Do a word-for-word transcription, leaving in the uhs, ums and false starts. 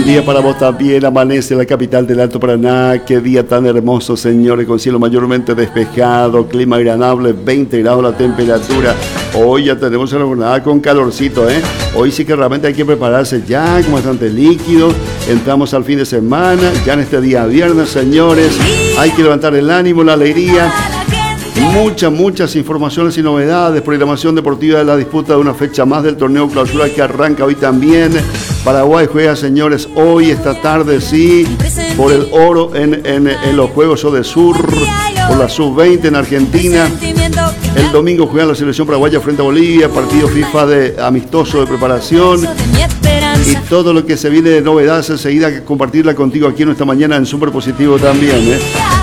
buen día para vos también. Amanece la capital del Alto Paraná. Qué día tan hermoso, señores, con cielo mayormente despejado, clima agradable, veinte grados la temperatura. Hoy ya tenemos una jornada con calorcito, ¿eh? Hoy sí que realmente hay que prepararse ya con bastante líquido. Entramos al fin de semana, ya en este día viernes, señores. Hay que levantar el ánimo, la alegría. Muchas, muchas informaciones y novedades. Programación deportiva de la disputa de una fecha más del torneo clausura que arranca hoy también. Paraguay juega, señores, hoy, esta tarde, sí, por el oro en, en, en los Juegos Odesur, por la sub veinte en Argentina. El domingo juega la selección paraguaya frente a Bolivia, partido FIFA de amistoso de preparación. Y todo lo que se viene de novedades enseguida que compartirla contigo aquí en esta mañana en Super Positivo también, ¿eh?